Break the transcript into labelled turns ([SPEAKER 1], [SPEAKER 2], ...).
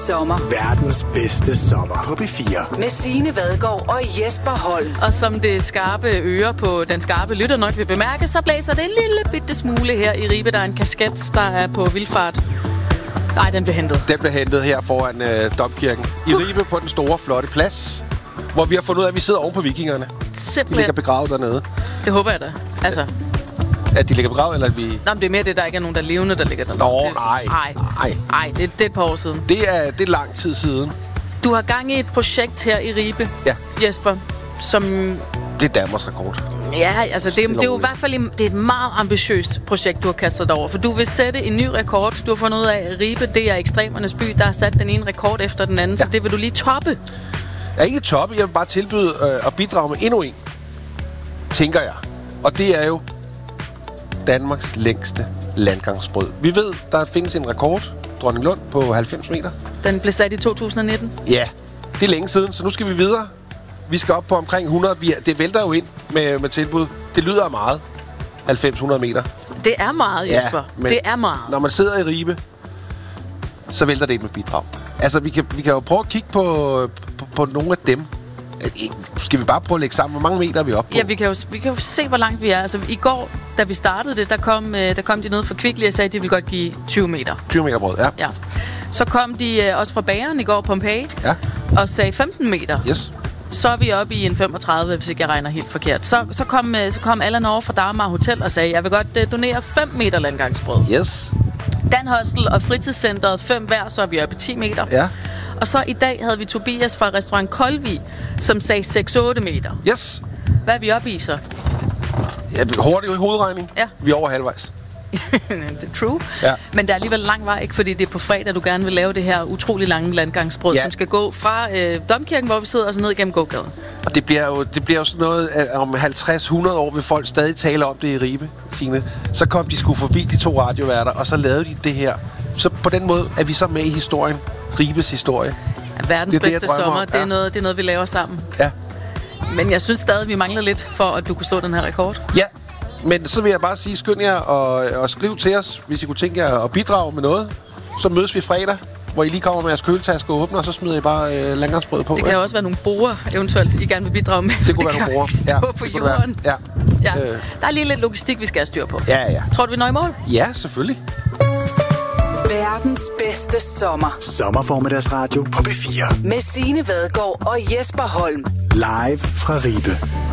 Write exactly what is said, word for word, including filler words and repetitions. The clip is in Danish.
[SPEAKER 1] sommer.
[SPEAKER 2] Verdens bedste sommer på B fire.
[SPEAKER 1] Med Signe Vadgaard og Jesper Holm.
[SPEAKER 3] Og som det skarpe øre på den skarpe lytter nok vil bemærke, så blæser det en lille bitte smule her i Ribe. Der er en kasket, der er på vildfart. Nej, den blev hentet.
[SPEAKER 4] Den blev hentet her foran øh, Domkirken. I uh. Ribe på den store, flotte plads, hvor vi har fundet ud af, at vi sidder oven på vikingerne.
[SPEAKER 3] Simpelthen.
[SPEAKER 4] De ligger begravet dernede.
[SPEAKER 3] Det håber jeg da. Altså...
[SPEAKER 4] At de ligger begravet, eller at vi...
[SPEAKER 3] Nå, men det er mere det, der ikke er nogen, der er levende, der ligger dernede.
[SPEAKER 4] Nå,
[SPEAKER 3] det,
[SPEAKER 4] nej.
[SPEAKER 3] Nej,
[SPEAKER 4] nej.
[SPEAKER 3] nej det, det er et par år siden.
[SPEAKER 4] Det er, det er lang tid siden.
[SPEAKER 3] Du har gang i et projekt her i Ribe,
[SPEAKER 4] ja.
[SPEAKER 3] Jesper, som...
[SPEAKER 4] Det er Danmarks rekord.
[SPEAKER 3] Ja, altså det, det er jo i hvert fald det er et meget ambitiøst projekt, du har kastet dig over. For du vil sætte en ny rekord. Du har fundet ud af, at Ribe, det er ekstremernes by, der har sat den ene rekord efter den anden. Ja. Så det vil du lige toppe.
[SPEAKER 4] Jeg er ikke toppe. Jeg vil bare tilbyde øh, at bidrage med endnu en, tænker jeg. Og det er jo Danmarks længste landgangsbrød. Vi ved, der findes en rekord, Dronninglund, på halvfems meter. Den
[SPEAKER 3] blev sat i to tusind nitten?
[SPEAKER 4] Ja, det er længe siden, så nu skal vi videre. Vi skal op på omkring hundrede. Det vælter jo ind med, med tilbud. Det lyder meget. halvfems hundrede meter.
[SPEAKER 3] Det er meget, Jesper. Ja, det er meget.
[SPEAKER 4] Når man sidder i Ribe, så vælter det ind med bidrag. Altså, vi kan, vi kan jo prøve at kigge på, på, på nogle af dem. Skal vi bare prøve at lægge sammen, hvor mange meter er vi oppe på?
[SPEAKER 3] Ja, vi kan, jo, vi kan jo se, hvor langt vi er. Altså, i går, da vi startede det, der kom, der kom de ned fra Kvickly og sagde, at de ville godt give tyve meter.
[SPEAKER 4] tyve meter brød, ja.
[SPEAKER 3] ja. Så kom de øh, også fra bageren i går, Pompeji,
[SPEAKER 4] ja.
[SPEAKER 3] og sagde femten meter.
[SPEAKER 4] Yes.
[SPEAKER 3] Så er vi oppe i en femogtredive, hvis ikke jeg regner helt forkert. Så, så, kom, øh, så kom Allan over fra Dagmar Hotel og sagde, jeg vil godt øh, donere fem meter landgangsbrød.
[SPEAKER 4] Yes.
[SPEAKER 3] Dan Hostel og fritidscenteret fem hver, så er vi oppe i ti meter.
[SPEAKER 4] Ja.
[SPEAKER 3] Og så i dag havde vi Tobias fra restaurant Kolvi, som sagde seks otte meter.
[SPEAKER 4] Yes.
[SPEAKER 3] Hvad er vi oppe i så?
[SPEAKER 4] Ja, hurtigt i hovedregning.
[SPEAKER 3] Ja.
[SPEAKER 4] Vi er over halvvejs.
[SPEAKER 3] Det er true.
[SPEAKER 4] Ja.
[SPEAKER 3] Men der er alligevel lang vej, ikke? Fordi det er på fredag, du gerne vil lave det her utrolig lange landgangsbrød, ja. Som skal gå fra øh, Domkirken, hvor vi sidder, og så ned igennem gågaden. Og
[SPEAKER 4] det bliver jo, det bliver jo sådan noget, at om halvtreds hundrede år vil folk stadig tale om det i Ribe, Signe. Så kom de sgu forbi de to radioværter, og så lavede de det her. Så på den måde er vi så med i historien. Ribes historie.
[SPEAKER 3] Ja, verdens det bedste det, sommer, det er,
[SPEAKER 4] ja.
[SPEAKER 3] noget, det er noget, vi laver sammen.
[SPEAKER 4] Ja.
[SPEAKER 3] Men jeg synes stadig, vi mangler lidt for, at du kunne slå den her rekord.
[SPEAKER 4] Ja. Men så vil jeg bare sige, skynd jer og, og skriv til os, hvis I kunne tænke jer at bidrage med noget. Så mødes vi fredag, hvor I lige kommer med jeres køletaske og åbner, og så smider I bare øh, landgangsbrød på.
[SPEAKER 3] Det kan jo også være nogle borer, eventuelt, I gerne vil bidrage med.
[SPEAKER 4] Det kunne være nogle borer.
[SPEAKER 3] Ja, på jorden.
[SPEAKER 4] Ja.
[SPEAKER 3] Ja. Øh. Der er lige lidt logistik, vi skal have styr på.
[SPEAKER 4] Ja, ja.
[SPEAKER 3] Tror du, vi når i mål?
[SPEAKER 4] Ja, selvfølgelig.
[SPEAKER 1] Verdens bedste sommer.
[SPEAKER 2] Sommerformiddagsradio på B fire.
[SPEAKER 1] Med Signe Vadgaard og Jesper Holm.
[SPEAKER 2] Live fra Ribe.